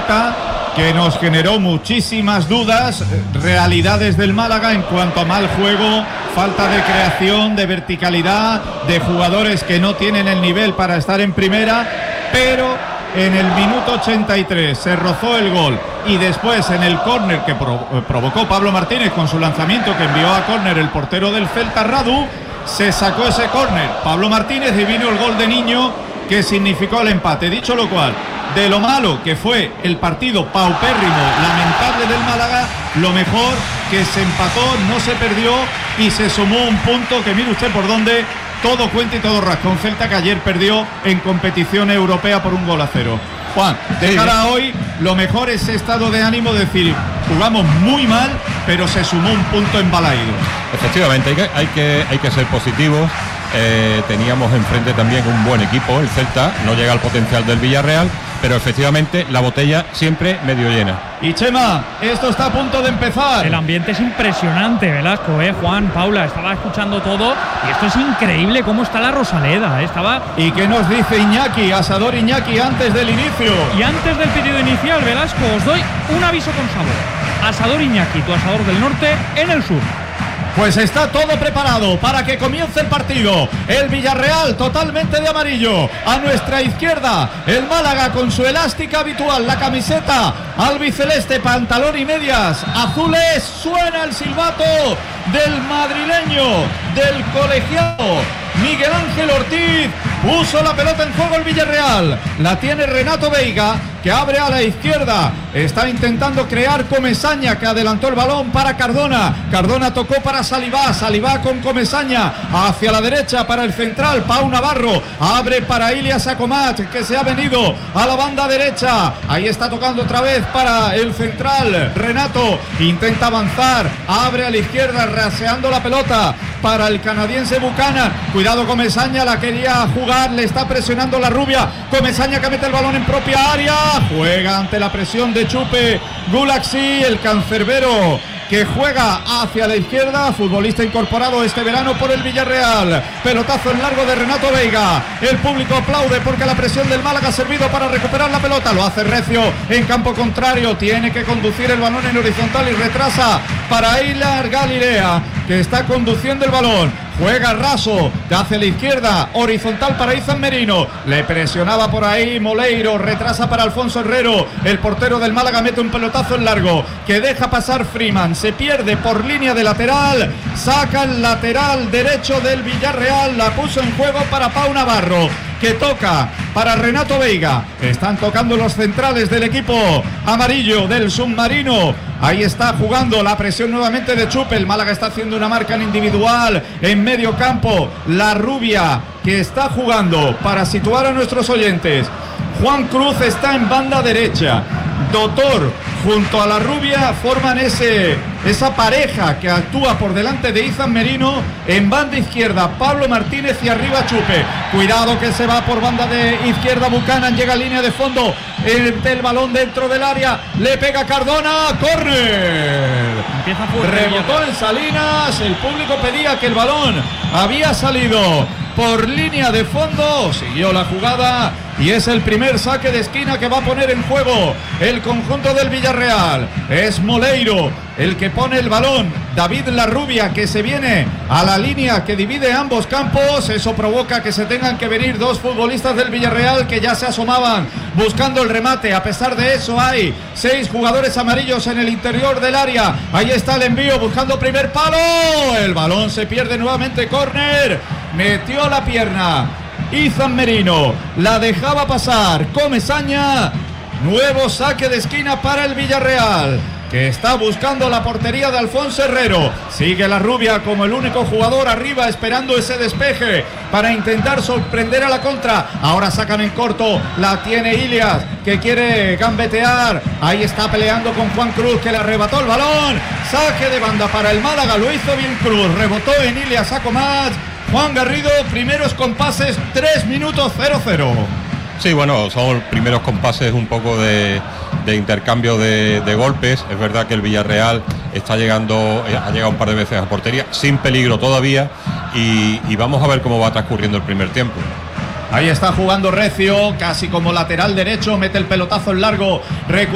Celta, que nos generó muchísimas dudas, realidades del Málaga en cuanto a mal juego, falta de creación, de verticalidad, de jugadores que no tienen el nivel para estar en primera, pero en el minuto 83 se rozó el gol y después en el córner que provocó Pablo Martínez con su lanzamiento que envió a córner el portero del Celta, Radu, se sacó ese córner Pablo Martínez y vino el gol de Niño que significó el empate. Dicho lo cual, de lo malo que fue el partido paupérrimo, lamentable del Málaga, lo mejor que se empató, no se perdió y se sumó un punto que mire usted por dónde, todo cuenta y todo rasca. Un Celta que ayer perdió en competición europea por 1-0. Juan, de cara a hoy, lo mejor es ese estado de ánimo de decir, jugamos muy mal, pero se sumó un punto en Balaído. Efectivamente, hay que ser positivos. Teníamos enfrente también un buen equipo, el Celta, no llega al potencial del Villarreal, pero efectivamente la botella siempre medio llena. Y Chema, esto está a punto de empezar. El ambiente es impresionante, Velasco, Juan, Paula, estaba escuchando todo y esto es increíble cómo está la Rosaleda, ¿Y qué nos dice Iñaki, Asador Iñaki, antes del inicio? Y antes del pedido inicial, Velasco, os doy un aviso con sabor. Asador Iñaki, tu asador del norte en el sur. Pues está todo preparado para que comience el partido. El Villarreal totalmente de amarillo. A nuestra izquierda, el Málaga con su elástica habitual, la camiseta albiceleste, pantalón y medias azules. Suena el silbato del madrileño, del colegiado Miguel Ángel Ortiz. Puso la pelota en juego el Villarreal. La tiene Renato Veiga, que abre a la izquierda. Está intentando crear Comesaña, que adelantó el balón para Cardona. Cardona tocó para Salivá. Salivá con Comesaña. Hacia la derecha para el central, Pau Navarro. Abre para Ilias Acomat, que se ha venido a la banda derecha. Ahí está tocando otra vez para el central. Renato intenta avanzar. Abre a la izquierda, raseando la pelota para el canadiense Buchanan. Cuidado, Comesaña, la quería jugar. Le está presionando la rubia. Comesaña que mete el balón en propia área. Juega ante la presión de Chupe Gulaxi, el cancerbero, que juega hacia la izquierda, futbolista incorporado este verano por el Villarreal. Pelotazo en largo de Renato Veiga. El público aplaude porque la presión del Málaga ha servido para recuperar la pelota. Lo hace recio en campo contrario. Tiene que conducir el balón en horizontal y retrasa para Eilar Galilea, que está conduciendo el balón. Juega raso hacia la izquierda, horizontal para Izan Merino. Le presionaba por ahí Moleiro, retrasa para Alfonso Herrero. El portero del Málaga mete un pelotazo en largo que deja pasar Freeman. Se pierde por línea de lateral. Saca el lateral derecho del Villarreal. La puso en juego para Pau Navarro, que toca para Renato Veiga. Están tocando los centrales del equipo amarillo del submarino. Ahí está jugando la presión nuevamente de Chupe. El Málaga está haciendo una marca en individual en medio campo. La rubia que está jugando, para situar a nuestros oyentes, Juan Cruz está en banda derecha. Dotor junto a la rubia forman esa pareja que actúa por delante de Izan Merino. En banda izquierda Pablo Martínez y arriba Chupe. Cuidado que se va por banda de izquierda Buchanan, llega a línea de fondo, el balón dentro del área, le pega Cardona, córner. Rebotó en Salinas, el público pedía que el balón había salido por línea de fondo, siguió la jugada y es el primer saque de esquina que va a poner en juego el conjunto del Villarreal. Es Moleiro el que pone el balón. David Larrubia, que se viene a la línea que divide ambos campos. Eso provoca que se tengan que venir dos futbolistas del Villarreal que ya se asomaban buscando el remate. A pesar de eso hay 6 jugadores amarillos en el interior del área. Ahí está el envío buscando primer palo. El balón se pierde nuevamente, córner. Metió la pierna Izan Merino, la dejaba pasar Comesaña. Nuevo saque de esquina para el Villarreal, que está buscando la portería de Alfonso Herrero. Sigue la rubia como el único jugador arriba esperando ese despeje para intentar sorprender a la contra. Ahora sacan en corto, la tiene Ilias, que quiere gambetear. Ahí está peleando con Juan Cruz, que le arrebató el balón. Saque de banda para el Málaga, lo hizo bien Cruz, rebotó en Ilias Acomat. Juan Garrido, primeros compases, 3 minutos 0-0. Sí, bueno, son primeros compases un poco de intercambio de golpes. Es verdad que el Villarreal ha llegado un par de veces a portería, sin peligro todavía, y vamos a ver cómo va transcurriendo el primer tiempo. Ahí está jugando recio, casi como lateral derecho, mete el pelotazo en largo.